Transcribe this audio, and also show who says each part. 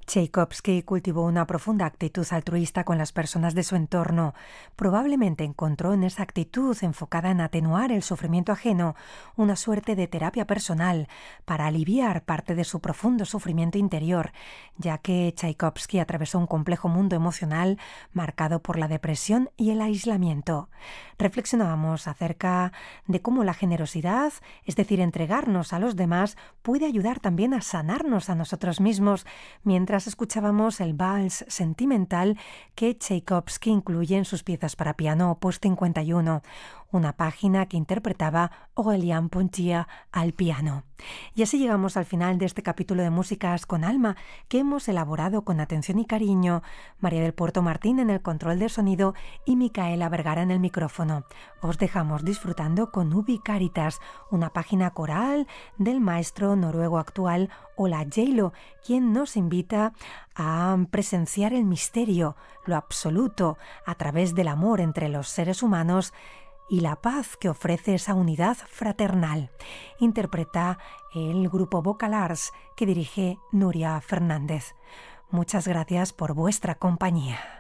Speaker 1: Tchaikovsky cultivó una profunda actitud altruista con las personas de su entorno. Probablemente encontró en esa actitud enfocada en atenuar el sufrimiento ajeno una suerte de terapia personal para aliviar parte de su profundo sufrimiento interior, ya que Tchaikovsky atravesó un complejo mundo emocional marcado por la depresión y el aislamiento. Reflexionábamos acerca de cómo la generosidad, es decir, entregarnos a los demás, puede ayudar también a sanarnos a nosotros mismos, mientras escuchábamos el vals sentimental que Tchaikovsky incluye en sus piezas para piano opus 51, una página que interpretaba Aurélien Pontier al piano. Y así llegamos al final de este capítulo de Músicas con Alma, que hemos elaborado con atención y cariño María del Puerto Martín en el control de sonido y Micaela Vergara en el micrófono. Os dejamos disfrutando con Ubi Caritas, una página coral del maestro noruego actual Ola Gjeilo, quien nos invita a presenciar el misterio, lo absoluto, a través del amor entre los seres humanos y la paz que ofrece esa unidad fraternal. Interpreta el grupo Vocal Arts que dirige Nuria Fernández. Muchas gracias por vuestra compañía.